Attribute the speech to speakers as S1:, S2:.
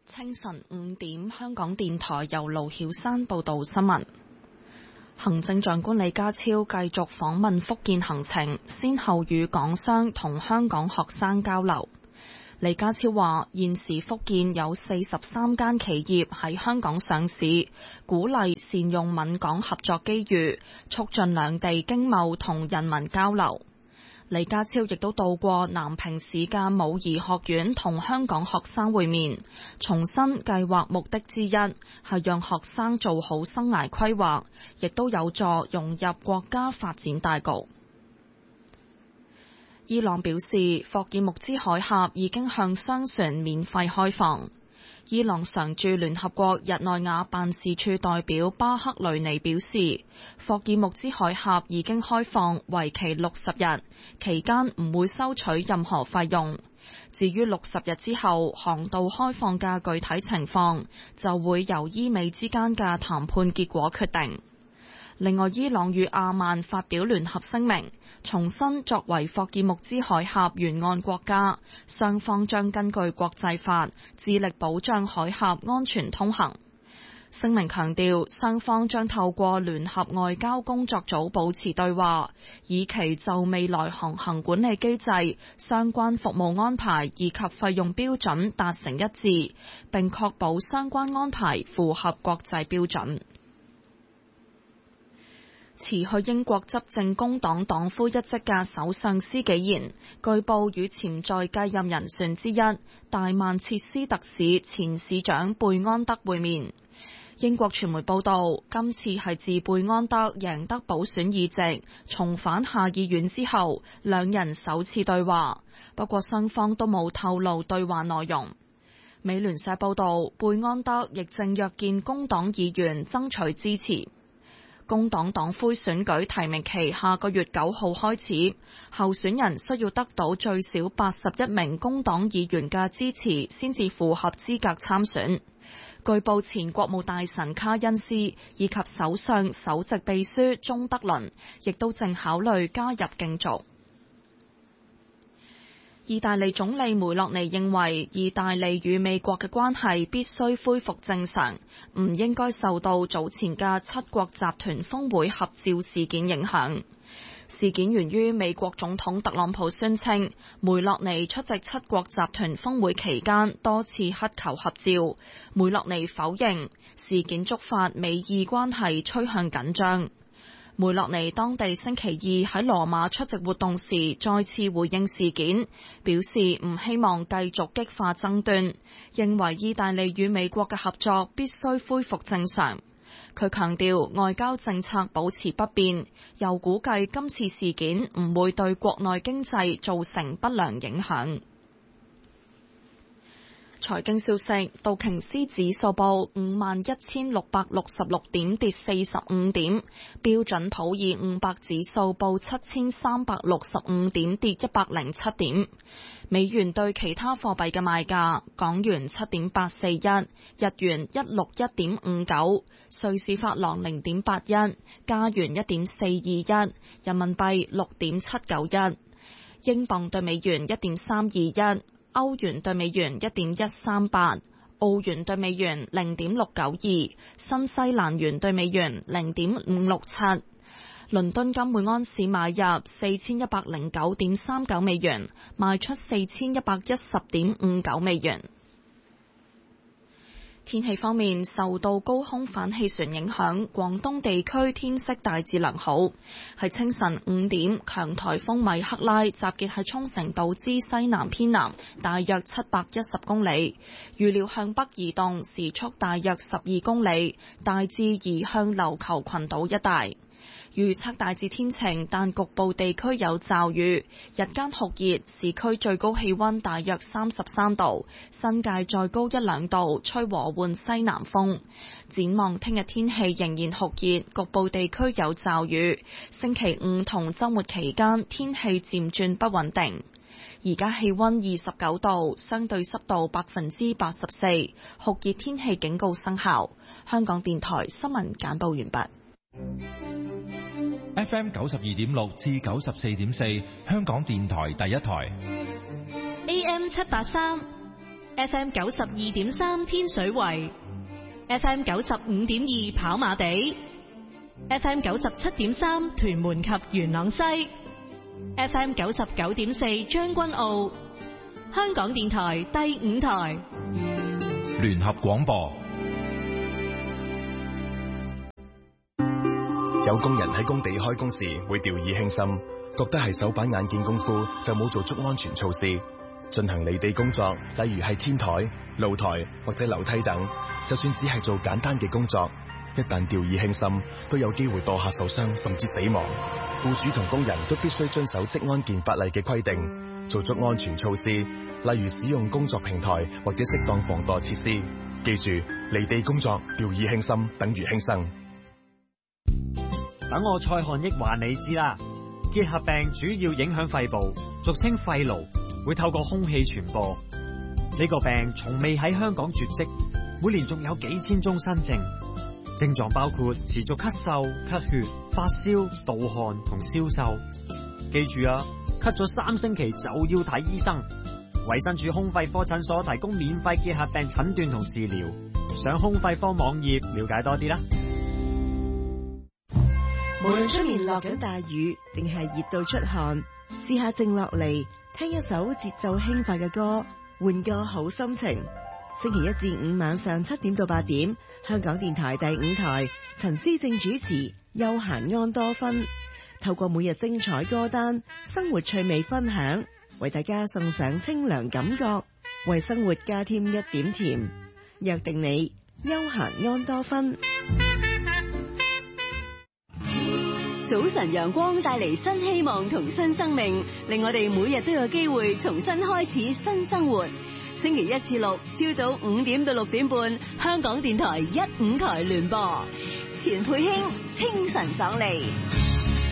S1: 清晨5點，香港電台由盧曉山報道新聞。行政長官李家超繼續訪問福建行程，先後與港商同香港學生交流。李家超話：現時福建有43間企業喺香港上市，鼓勵善用閩港合作機遇，促進兩地經貿同人民交流。李家超亦都到過南平市嘅武夷學院同香港學生會面，重申計劃目的之一係讓學生做好生涯規劃，亦都有助融入國家發展大局。伊朗表示，霍爾木茲海峽已經向商船免費開放。伊朗常駐聯合國日內瓦辦事處代表巴克雷尼表示，霍爾木茲海峽已經開放，為期60日，期間唔會收取任何費用。至於60日之後航道開放嘅具體情況，就會由伊美之間嘅談判結果決定。另外，伊朗與阿曼發表聯合聲明，重申作為霍爾木茲海峽沿岸國家，雙方將根據國際法致力保障海峽安全通行。聲明強調，雙方將透過聯合外交工作組保持對話，以期就未來航行管理機制、相關服務安排以及費用標準達成一致，並確保相關安排符合國際標準。辭去英國執政工黨黨魁一職嘅首相施紀賢，據報與潛在繼任人選之一大曼徹斯特市前市長貝安德會面。英國傳媒報道，今次係自貝安德贏得補選議席，重返下議院之後，兩人首次對話。不過雙方都冇透露對話內容。美聯社報道，貝安德亦正約見工黨議員爭取支持。工黨黨魁選舉提名期下個月9號開始，候選人需要得到最少81名工黨議員嘅支持，先至符合資格參選。據報前國務大臣卡恩斯以及首相首席秘書鍾德倫亦都正考慮加入競逐。意大利總理梅洛尼認為，意大利與美國嘅關係必須恢復正常，唔應該受到早前嘅七國集團峰會合照事件影響。事件源於美國總統特朗普宣稱，梅洛尼出席七國集團峰會期間多次乞求合照，梅洛尼否認，事件觸發美意關係趨向緊張。梅洛尼當地星期二喺羅馬出席活動時，再次回應事件，表示唔希望繼續激化爭端，認為意大利與美國嘅合作必須恢復正常。佢強調外交政策保持不變，又估計今次事件唔會對國內經濟造成不良影響。財經消息，道瓊斯指數報51,666點，跌45點；標準普爾500指數報7,365點，跌107點。美元對其他貨幣嘅賣價：港元7.841，日元161.59，瑞士法郎0.81，加元1.421，人民幣6.791，英鎊對美元1.321。歐元對美元1.138，澳元對美元0.692，新西蘭元對美元0.567。倫敦金每安士買入4109.39美元，賣出4110.59美元。天氣方面，受到高空反氣旋影響，廣東地區天色大致良好。喺清晨5點，強颱風米克拉集結喺沖繩島之西南偏南，大約710公里，預料向北移動，時速大約12公里，大致移向琉球群島一帶。預測大致天晴，但局部地區有驟雨。日間酷熱，市區最高氣溫大約33度，新界再高1-2度，吹和緩西南風。展望聽日天氣仍然酷熱，局部地區有驟雨。星期5同週末期間天氣漸轉不穩定。而家氣溫29度，相對濕度84%，酷熱天氣警告生效。香港電台新聞簡報完畢。
S2: FM 92.6至94.4，香港電台第一台。
S3: AM 783 FM 92.3天水圍，FM 95.2跑馬地，FM 97.3屯門及元朗西，FM 99.4將軍澳，香港電台第5台
S2: 聯合廣播。
S4: 有工人喺工地開工時會掉以輕心，覺得係手板眼見功夫就冇做足安全措施。進行離地工作，例如係天台、露台或者樓梯等，就算只係做簡單嘅工作，一旦掉以輕心，都有機會墮下受傷甚至死亡。僱主同工人都必須遵守職安健法例嘅規定，做足安全措施，例如使用工作平台或者適當防墮設施。記住，離地工作掉以輕心等於輕生。
S5: 等我蔡漢益話你知啦，結核病主要影響肺部，俗稱肺癆，會透過空氣傳播。呢個病從未喺香港絕跡，每年仲有幾千宗新症。症狀包括持續咳嗽、咳血、發燒、盜汗同消瘦。記住啊，咳咗3星期就要睇醫生。衛生署胸肺科診所提供免費結核病診斷同治療，上胸肺科網頁了解多啲啦。
S6: 無論出面落緊大雨，定係熱到出汗，試下靜落嚟，聽一首節奏輕快嘅歌，換個好心情。星期1至5晚上7點到8點，香港電台第5台，陳思正主持，休閒安多芬，透過每日精彩歌單、生活趣味分享，為大家送上清涼感覺，為生活加添一點甜。約定你，休閒安多芬。
S7: 早晨陽光帶嚟新希望同新生命，令我哋每日都有機會重新開始新生活。星期1至6朝早5點到6點半，香港電台1、5台聯播，錢佩卿清晨爽利。